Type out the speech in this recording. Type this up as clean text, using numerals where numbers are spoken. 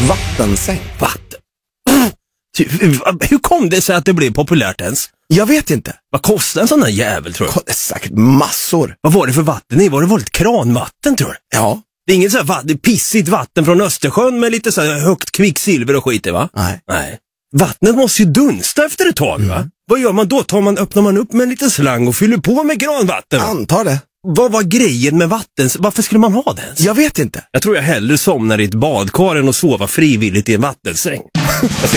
Vattensäng. Hur kom det sig att det blev populärt ens? Jag vet inte. Vad kostar en sån här jävel, tror du? Det är säkert massor. Vad var det för vatten i? Var det vanligt kranvatten, tror du? Ja. Det är inget så här pissigt vatten från Östersjön med lite så här högt kvicksilver och skit i, va? Nej. Vattnet måste ju dunsta efter ett tag, va? Vad gör man då? Öppnar man upp med en liten slang och fyller på med kranvatten? Antar det. Vad var grejen med vatten? Varför skulle man ha det ens? Jag vet inte. Jag tror jag hellre somnar i ett badkar än att sova frivilligt i en vattensäng.